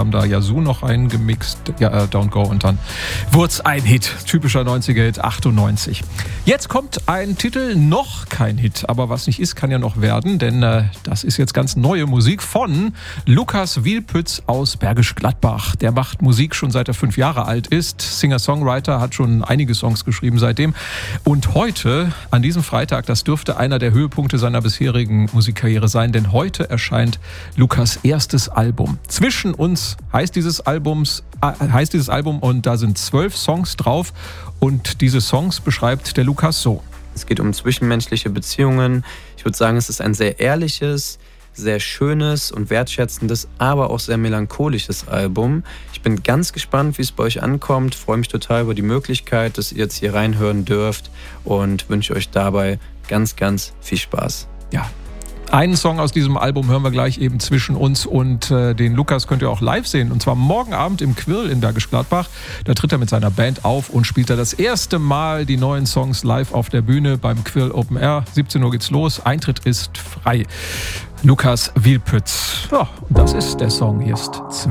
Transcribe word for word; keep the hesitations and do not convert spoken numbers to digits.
haben da Yazoo noch reingemixt, ja, äh, Don't Go, und dann wurde es ein Hit. Typischer neunziger-Hit, achtundneunzig. Jetzt kommt ein Titel, noch kein Hit, aber was nicht ist, kann ja noch werden, denn äh, das ist jetzt ganz neue Musik von Lukas Wielpütz aus Bergisch Gladbach. Der macht Musik schon seit er fünf Jahre alt ist. Singer-Songwriter, hat schon einige Songs geschrieben seitdem. Und heute, an diesem Freitag, das dürfte einer der Höhepunkte seiner bisherigen Musikkarriere sein, denn heute erscheint Lukas erstes Album. Zwischen uns heißt dieses Albums, äh, heißt dieses Album und da sind zwölf Songs drauf und diese Songs beschreibt der Lukas so. Es geht um zwischenmenschliche Beziehungen. Ich würde sagen, es ist ein sehr ehrliches, sehr schönes und wertschätzendes, aber auch sehr melancholisches Album. Ich bin ganz gespannt, wie es bei euch ankommt. Freue mich total über die Möglichkeit, dass ihr jetzt hier reinhören dürft und wünsche euch dabei ganz, ganz viel Spaß. Ja. Einen Song aus diesem Album hören wir gleich eben zwischen uns und äh, den Lukas könnt ihr auch live sehen. Und zwar morgen Abend im Quirl in Bergisch Gladbach. Da tritt er mit seiner Band auf und spielt da das erste Mal die neuen Songs live auf der Bühne beim Quirl Open Air. siebzehn Uhr geht's los. Eintritt ist frei. Lukas Wielpütz. Ja, das ist der Song. Hier ist